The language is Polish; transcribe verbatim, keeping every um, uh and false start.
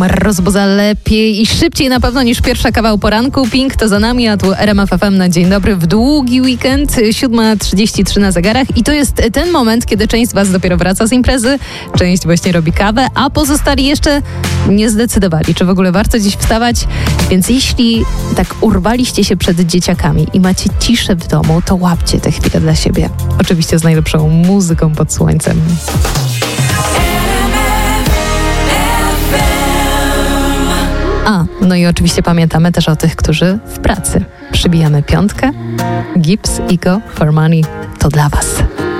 rozbudza lepiej i szybciej na pewno niż pierwsza kawał poranku. Pink to za nami, a tu R M F F M na dzień dobry w długi weekend, siódma trzydzieści trzy na zegarach i to jest ten moment, kiedy część z was dopiero wraca z imprezy, część właśnie robi kawę, a pozostali jeszcze nie zdecydowali, czy w ogóle warto dziś wstawać. Więc jeśli tak urwaliście się przed dzieciakami i macie ciszę w domu, to łapcie tę chwilę dla siebie. Oczywiście z najlepszą muzyką pod słońcem. A, no i oczywiście pamiętamy też o tych, którzy w pracy. Przybijamy piątkę. Gibbs, Ego, For Money to dla was.